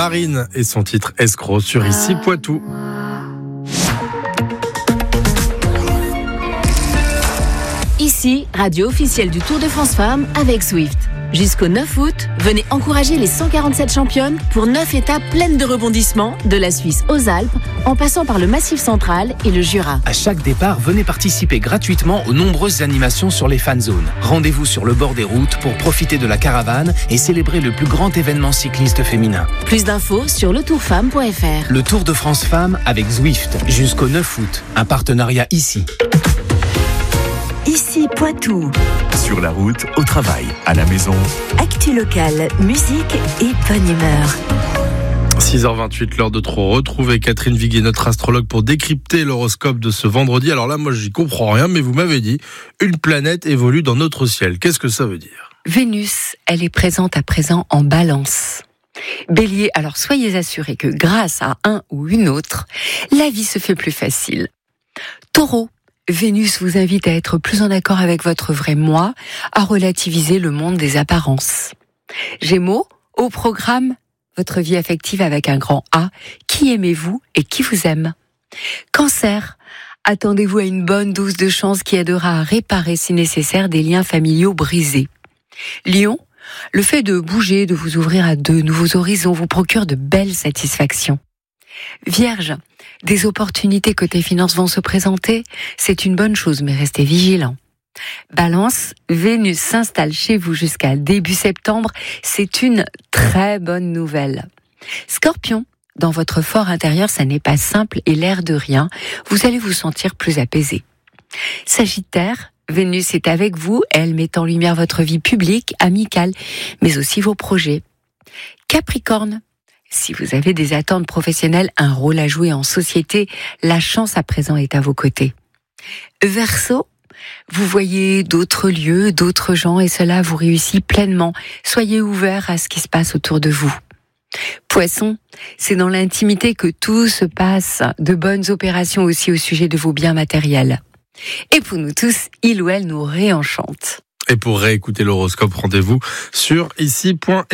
Marine et son titre Escroc sur Ici Poitou. Ici, radio officielle du Tour de France Femmes avec Zwift. Jusqu'au 9 août, venez encourager les 147 championnes pour 9 étapes pleines de rebondissements, de la Suisse aux Alpes, en passant par le Massif central et le Jura. À chaque départ, venez participer gratuitement aux nombreuses animations sur les fan zones. Rendez-vous sur le bord des routes pour profiter de la caravane et célébrer le plus grand événement cycliste féminin. Plus d'infos sur letourfemme.fr. Le Tour de France Femmes avec Zwift, jusqu'au 9 août. Un partenariat ici. Ici Poitou. Sur la route, au travail, à la maison. Actu locale, musique et bonne humeur. 6h28, l'heure de trop retrouver Catherine Viguier, notre astrologue, pour décrypter l'horoscope de ce vendredi. Alors là, moi, j'y comprends rien, mais vous m'avez dit, une planète évolue dans notre ciel. Qu'est-ce que ça veut dire ? Vénus, elle est présente à présent en Balance. Bélier, alors soyez assurés que grâce à un ou une autre, la vie se fait plus facile. Taureau, Vénus vous invite à être plus en accord avec votre vrai moi, à relativiser le monde des apparences. Gémeaux, au programme, votre vie affective avec un grand A, qui aimez-vous et qui vous aime. Cancer, attendez-vous à une bonne dose de chance qui aidera à réparer si nécessaire des liens familiaux brisés. Lion, le fait de bouger, de vous ouvrir à de nouveaux horizons vous procure de belles satisfactions. Vierge, des opportunités côté finances vont se présenter, c'est une bonne chose, mais restez vigilants. Balance, Vénus s'installe chez vous jusqu'à début septembre, c'est une très bonne nouvelle. Scorpion, dans votre fort intérieur, ça n'est pas simple et l'air de rien, vous allez vous sentir plus apaisé. Sagittaire, Vénus est avec vous, elle met en lumière votre vie publique, amicale, mais aussi vos projets. Capricorne, si vous avez des attentes professionnelles, un rôle à jouer en société, la chance à présent est à vos côtés. Verseau, vous voyez d'autres lieux, d'autres gens et cela vous réussit pleinement. Soyez ouverts à ce qui se passe autour de vous. Poisson, c'est dans l'intimité que tout se passe, de bonnes opérations aussi au sujet de vos biens matériels. Et pour nous tous, il ou elle nous réenchante. Et pour réécouter l'horoscope, rendez-vous sur ici.fr.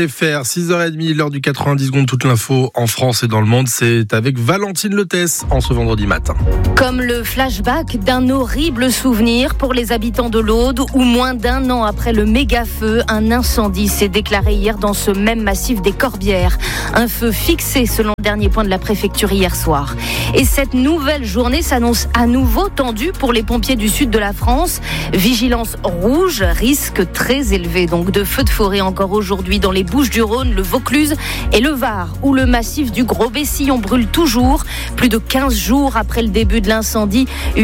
6h30, l'heure du 90 secondes, toute l'info en France et dans le monde. C'est avec Valentine Letesse en ce vendredi matin. Comme le flashback d'un horrible souvenir pour les habitants de l'Aude, où moins d'un an après le méga-feu, un incendie s'est déclaré hier dans ce même massif des Corbières. Un feu fixé selon le dernier point de la préfecture hier soir. Et cette nouvelle journée s'annonce à nouveau tendue pour les pompiers du sud de la France. Vigilance rouge, risque très élevé donc de feux de forêt encore aujourd'hui dans les Bouches-du-Rhône, le Vaucluse et le Var, où le massif du Gros-Bessillon brûle toujours. Plus de 15 jours après le début de l'incendie,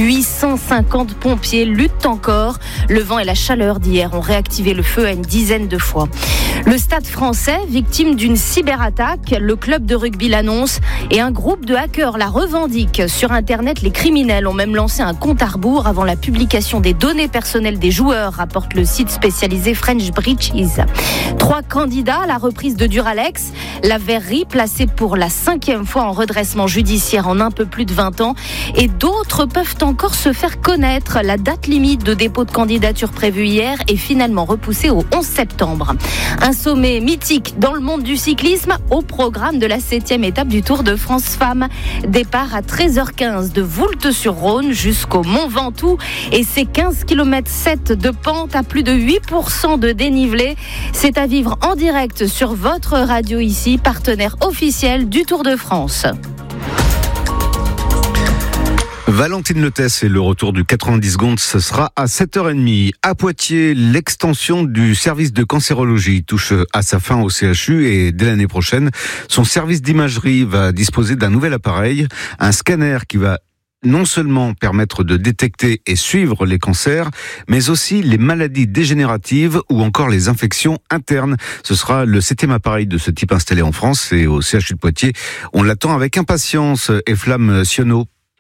850 pompiers luttent encore. Le vent et la chaleur d'hier ont réactivé le feu à une dizaine de fois. Le Stade français, victime d'une cyberattaque, le club de rugby l'annonce et un groupe de hackers la revendique. Sur Internet, les criminels ont même lancé un compte à rebours avant la publication des données personnelles des joueurs, rapporte le site spécialisé French Breaches. 3 candidats à la reprise de Duralex, la verrerie placée pour la 5e fois en redressement judiciaire en un peu plus de 20 ans, et d'autres peuvent encore se faire connaître. La date limite de dépôt de candidature prévue hier est finalement repoussée au 11 septembre. Un sommet mythique dans le monde du cyclisme au programme de la 7e étape du Tour de France Femmes. Départ à 13h15 de Voulte-sur-Rhône jusqu'au Mont Ventoux et ses 15 km 7 de pente à plus de 8% de dénivelé. C'est à vivre en direct sur votre radio ici, partenaire officiel du Tour de France. Valentine Letesse et le retour du 90 secondes, ce sera à 7h30. À Poitiers, l'extension du service de cancérologie touche à sa fin au CHU et dès l'année prochaine, son service d'imagerie va disposer d'un nouvel appareil, un scanner qui va non seulement permettre de détecter et suivre les cancers, mais aussi les maladies dégénératives ou encore les infections internes. Ce sera le 7e appareil de ce type installé en France et au CHU de Poitiers. On l'attend avec impatience. Eflamme Sionneau.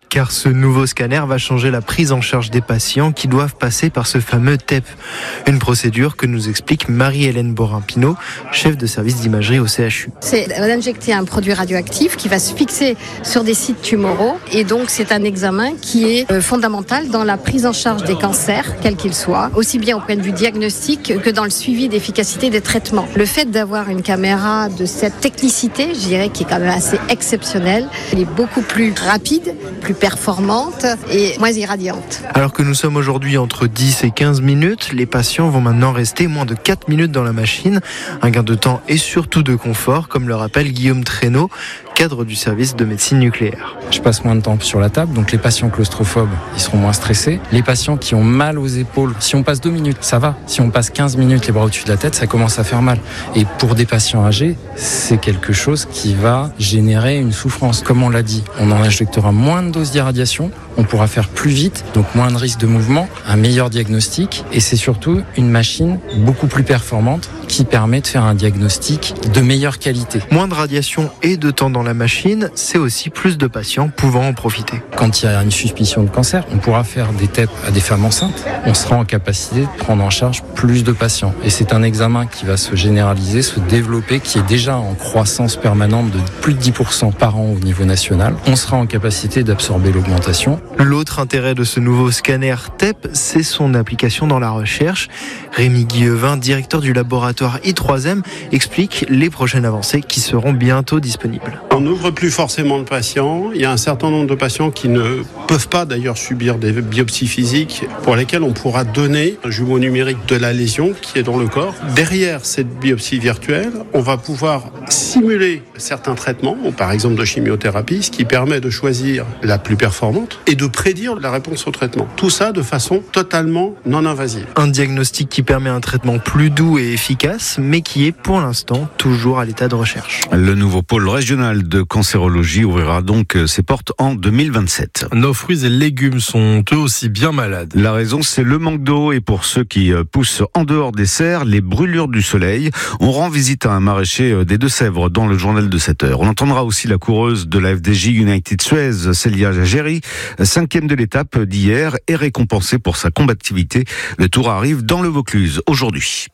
car ce nouveau scanner va changer la prise en charge des patients qui doivent passer par ce fameux TEP. Une procédure que nous explique Marie-Hélène Borin-Pinot, chef de service d'imagerie au CHU. C'est d'injecter un produit radioactif qui va se fixer sur des sites tumoraux et donc c'est un examen qui est fondamental dans la prise en charge des cancers, quels qu'ils soient, aussi bien au point de vue diagnostique que dans le suivi d'efficacité des traitements. Le fait d'avoir une caméra de cette technicité, je dirais, qui est quand même assez exceptionnelle, elle est beaucoup plus rapide, plus performante et moins irradiante. Alors que nous sommes aujourd'hui entre 10 et 15 minutes, les patients vont maintenant rester moins de 4 minutes dans la machine. Un gain de temps et surtout de confort, comme le rappelle Guillaume Traîneau, cadre du service de médecine nucléaire. Je passe moins de temps sur la table, donc les patients claustrophobes, ils seront moins stressés. Les patients qui ont mal aux épaules, si on passe 2 minutes, ça va. Si on passe 15 minutes les bras au-dessus de la tête, ça commence à faire mal. Et pour des patients âgés, c'est quelque chose qui va générer une souffrance. Comme on l'a dit, on en injectera moins de doses d'irradiation, on pourra faire plus vite, donc moins de risque de mouvement, un meilleur diagnostic, et c'est surtout une machine beaucoup plus performante qui permet de faire un diagnostic de meilleure qualité. Moins de radiation et de temps dans la machine, c'est aussi plus de patients pouvant en profiter. Quand il y a une suspicion de cancer, on pourra faire des TEP à des femmes enceintes. On sera en capacité de prendre en charge plus de patients. Et c'est un examen qui va se généraliser, se développer, qui est déjà en croissance permanente de plus de 10% par an au niveau national. On sera en capacité d'absorber l'augmentation. L'autre intérêt de ce nouveau scanner TEP, c'est son application dans la recherche. Rémi Guillevin, directeur du laboratoire I3M, explique les prochaines avancées qui seront bientôt disponibles. On n'ouvre plus forcément le patient. Il y a un certain nombre de patients qui ne peuvent pas d'ailleurs subir des biopsies physiques pour lesquelles on pourra donner un jumeau numérique de la lésion qui est dans le corps. Derrière cette biopsie virtuelle, on va pouvoir simuler certains traitements, par exemple de chimiothérapie, ce qui permet de choisir la plus performante et de prédire la réponse au traitement. Tout ça de façon totalement non invasive. Un diagnostic qui permet un traitement plus doux et efficace, mais qui est pour l'instant toujours à l'état de recherche. Le nouveau pôle régional de cancérologie ouvrira donc ses portes en 2027. Nos fruits et légumes sont eux aussi bien malades. La raison, c'est le manque d'eau et pour ceux qui poussent en dehors des serres, les brûlures du soleil. On rend visite à un maraîcher des Deux-Sèvres dans le journal de 7 heures. On entendra aussi la coureuse de la FDJ United Suez, Célia Géry, 5e de l'étape d'hier et récompensée pour sa combativité. Le tour arrive dans le Vaucluse aujourd'hui.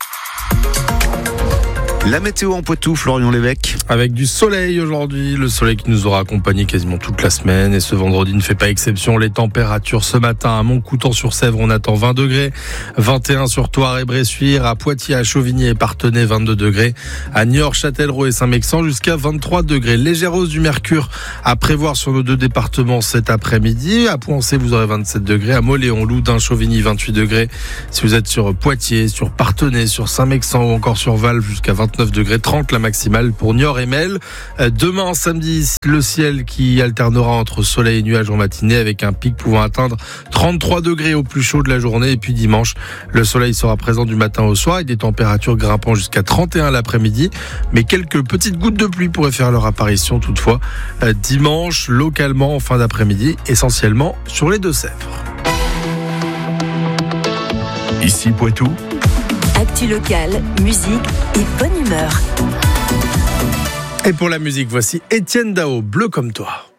La météo en Poitou, Florian Lévesque. Avec du soleil aujourd'hui, le soleil qui nous aura accompagné quasiment toute la semaine et ce vendredi ne fait pas exception. Les températures ce matin à Montcoutan-sur-Sèvre, on attend 20 degrés, 21 sur Thouars et Bressuire, à Poitiers, à Chauvigny et Parthenay 22 degrés, à Niort, Châtellerault et Saint-Mexan jusqu'à 23 degrés. Légère hausse du mercure à prévoir sur nos 2 départements cet après-midi. À Poincé, vous aurez 27 degrés, à Mauléon, Loudun, Chauvigny 28 degrés. Si vous êtes sur Poitiers, sur Parthenay, sur Saint-Mexan ou encore sur Val jusqu'à 29 degrés, 30 la maximale pour Niort et Mel. Demain samedi, le ciel qui alternera entre soleil et nuages en matinée avec un pic pouvant atteindre 33 degrés au plus chaud de la journée. Et puis dimanche, le soleil sera présent du matin au soir et des températures grimpant jusqu'à 31 l'après-midi. Mais quelques petites gouttes de pluie pourraient faire leur apparition toutefois dimanche, localement en fin d'après-midi, essentiellement sur les Deux-Sèvres. Ici Poitou. Actu locale, musique et bonne humeur. Et pour la musique, voici Étienne Dao, Bleu comme toi.